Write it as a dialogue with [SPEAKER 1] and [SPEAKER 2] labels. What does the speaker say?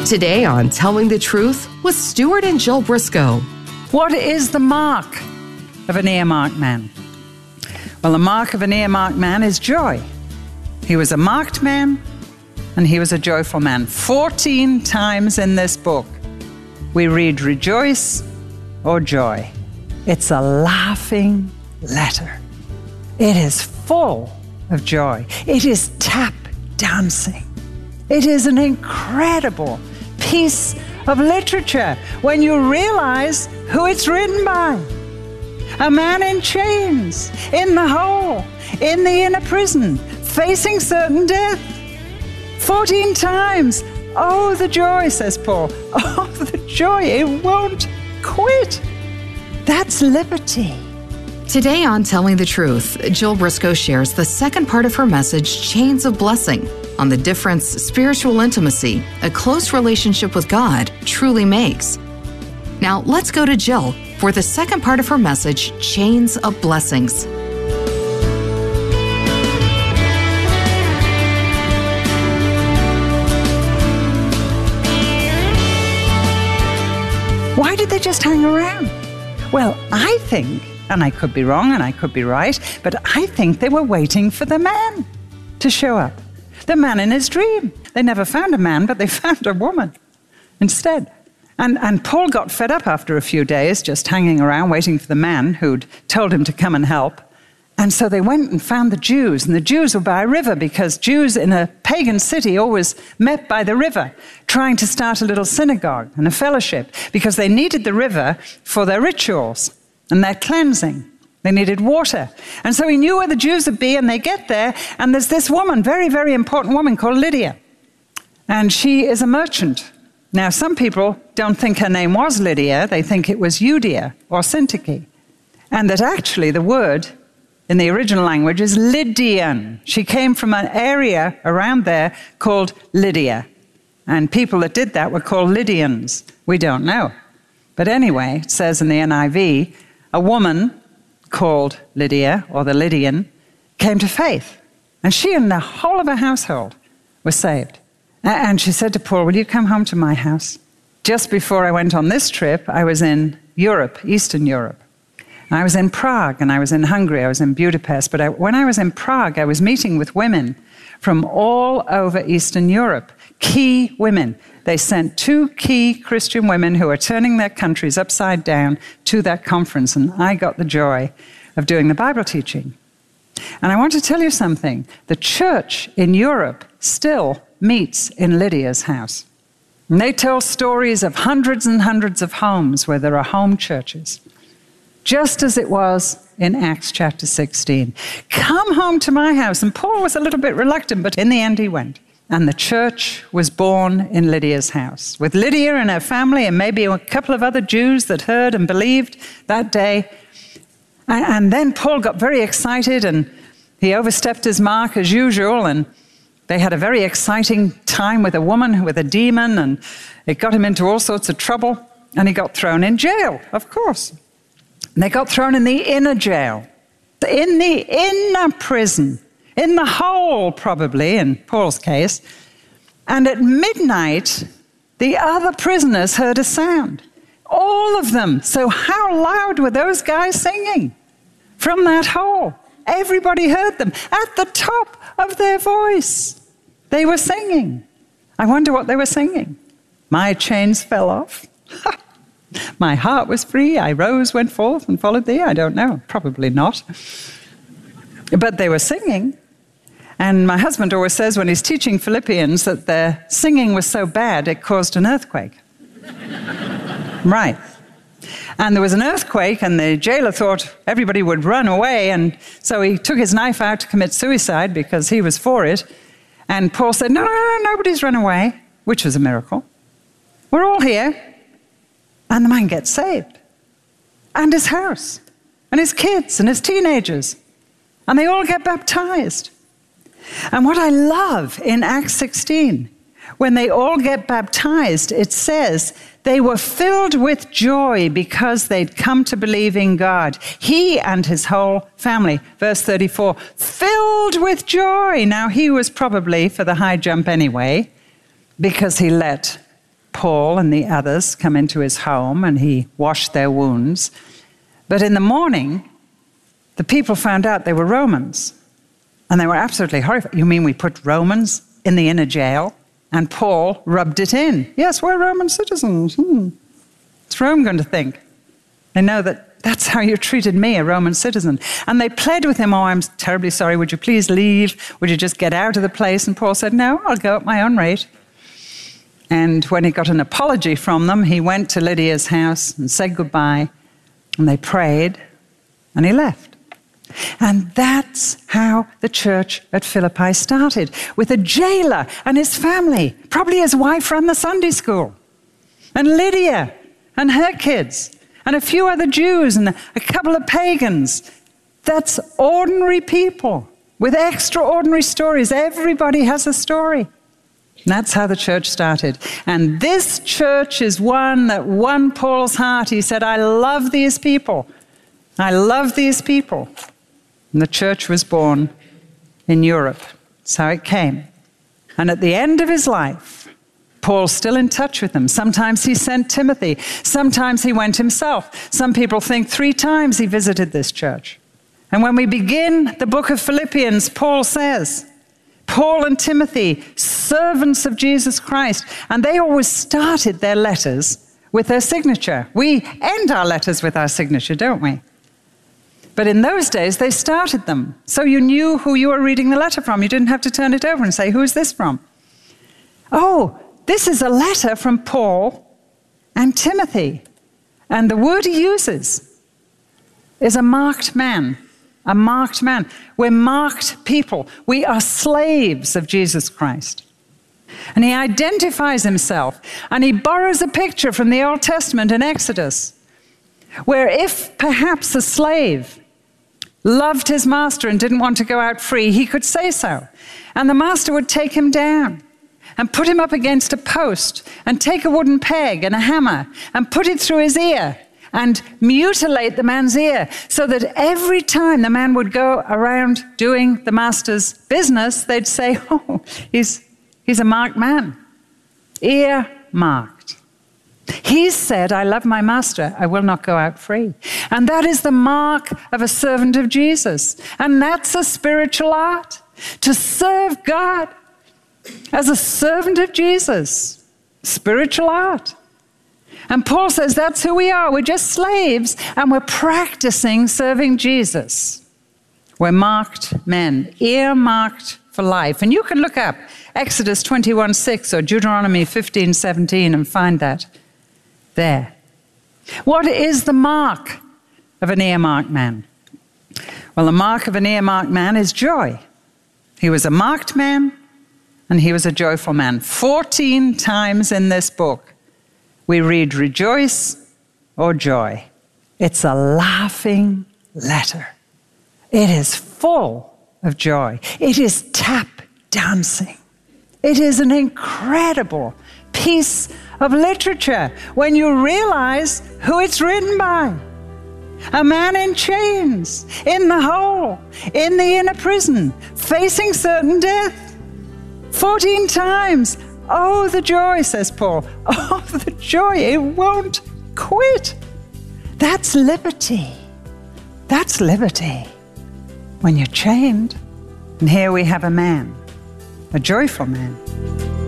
[SPEAKER 1] Today on Telling the Truth with Stuart and Jill Briscoe.
[SPEAKER 2] What is the mark of an earmarked man? Well, the mark of an earmarked man is joy. He was a marked man and he was a joyful man. 14 times in this book, we read rejoice or joy. It's a laughing letter. It is full of joy. It is tap dancing. It is an incredible piece of literature when you realize who it's written by. A man in chains, in the hole, in the inner prison, facing certain death. 14 times. Oh, the joy, says Paul. Oh, the joy. It won't quit. That's liberty.
[SPEAKER 1] Today on Telling the Truth, Jill Briscoe shares the second part of her message, Chains of Blessing, on the difference spiritual intimacy, a close relationship with God, truly makes. Now, let's go to Jill for the second part of her message, Chains of Blessings.
[SPEAKER 2] Why did they just hang around? Well, I think, and I could be wrong and I could be right, but I think they were waiting for the man to show up. The man in his dream. They never found a man, but they found a woman instead. And Paul got fed up after a few days just hanging around waiting for the man who'd told him to come and help. And so they went and found the Jews, and the Jews were by a river because Jews in a pagan city always met by the river, trying to start a little synagogue and a fellowship because they needed the river for their rituals and their cleansing. They needed water. And so he knew where the Jews would be, and they get there, and there's this woman, very, very important woman called Lydia. And she is a merchant. Now, some people don't think her name was Lydia. They think it was Euodia or Syntyche. And that actually the word in the original language is Lydian. She came from an area around there called Lydia. And people that did that were called Lydians. We don't know. But anyway, it says in the NIV, a woman called Lydia, or the Lydian, came to faith. And she and the whole of her household were saved. And she said to Paul, will you come home to my house? Just before I went on this trip, I was in Europe, Eastern Europe. I was in Prague, and I was in Hungary, I was in Budapest. But when I was in Prague, I was meeting with women from all over Eastern Europe, key women. They sent 2 key Christian women who are turning their countries upside down to that conference, and I got the joy of doing the Bible teaching. And I want to tell you something. The church in Europe still meets in Lydia's house. And they tell stories of hundreds and hundreds of homes where there are home churches. Just as it was in Acts chapter 16. Come home to my house. And Paul was a little bit reluctant, but in the end he went. And the church was born in Lydia's house, with Lydia and her family and maybe a couple of other Jews that heard and believed that day. And then Paul got very excited, and he overstepped his mark as usual, and they had a very exciting time with a woman with a demon, and it got him into all sorts of trouble, and he got thrown in jail, of course. And they got thrown in the inner jail, in the inner prison, in the hole probably, in Paul's case. And at midnight, the other prisoners heard a sound. All of them. So how loud were those guys singing from that hole? Everybody heard them at the top of their voice. They were singing. I wonder what they were singing. My chains fell off. My heart was free. I rose, went forth, and followed thee. I don't know. Probably not. But they were singing. And my husband always says when he's teaching Philippians that their singing was so bad it caused an earthquake. Right. And there was an earthquake, and the jailer thought everybody would run away, and so he took his knife out to commit suicide because he was for it. And Paul said, no, nobody's run away, which was a miracle. We're all here. And the man gets saved. And his house, and his kids, and his teenagers. And they all get baptized. And what I love in Acts 16, when they all get baptized, it says they were filled with joy because they'd come to believe in God. He and his whole family, verse 34, filled with joy. Now, he was probably for the high jump anyway, because he let Paul and the others come into his home and he washed their wounds. But in the morning, the people found out they were Romans. And they were absolutely horrified. You mean we put Romans in the inner jail? And Paul rubbed it in. Yes, we're Roman citizens. What's Rome going to think? They know that that's how you treated me, a Roman citizen. And they pled with him, oh, I'm terribly sorry. Would you please leave? Would you just get out of the place? And Paul said, no, I'll go at my own rate. And when he got an apology from them, he went to Lydia's house and said goodbye. And they prayed, and he left. And that's how the church at Philippi started, with a jailer and his family. Probably his wife ran the Sunday school. And Lydia and her kids. And a few other Jews and a couple of pagans. That's ordinary people with extraordinary stories. Everybody has a story. And that's how the church started. And this church is one that won Paul's heart. He said, I love these people. I love these people. And the church was born in Europe. That's how it came. And at the end of his life, Paul's still in touch with them. Sometimes he sent Timothy. Sometimes he went himself. Some people think 3 times he visited this church. And when we begin the book of Philippians, Paul says, Paul and Timothy, servants of Jesus Christ. And they always started their letters with their signature. We end our letters with our signature, don't we? But in those days, they started them. So you knew who you were reading the letter from. You didn't have to turn it over and say, who is this from? Oh, this is a letter from Paul and Timothy. And the word he uses is a marked man. A marked man. We're marked people. We are slaves of Jesus Christ. And he identifies himself. And he borrows a picture from the Old Testament in Exodus, where if perhaps a slave loved his master and didn't want to go out free, he could say so. And the master would take him down and put him up against a post and take a wooden peg and a hammer and put it through his ear and mutilate the man's ear, so that every time the man would go around doing the master's business, they'd say, oh, he's a marked man. Ear marked. He said, I love my master, I will not go out free. And that is the mark of a servant of Jesus. And that's a spiritual art, to serve God as a servant of Jesus. Spiritual art. And Paul says that's who we are. We're just slaves, and we're practicing serving Jesus. We're marked men, earmarked for life. And you can look up Exodus 21:6 or Deuteronomy 15:17 and find that there. What is the mark of an earmarked man? Well, the mark of an earmarked man is joy. He was a marked man, and he was a joyful man. 14 times in this book, we read rejoice or joy. It's a laughing letter. It is full of joy. It is tap dancing. It is an incredible piece of literature when you realize who it's written by. A man in chains, in the hole, in the inner prison, facing certain death. 14 times. Oh, the joy, says Paul. Oh, the joy. It won't quit. That's liberty. That's liberty. When you're chained. And here we have a man, a joyful man.